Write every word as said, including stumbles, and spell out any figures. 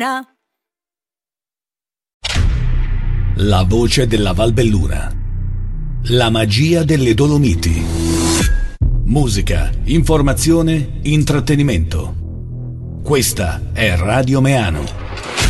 da. La voce della Valbelluna. La magia delle Dolomiti. Musica, informazione, intrattenimento. Questa è Radio Meano.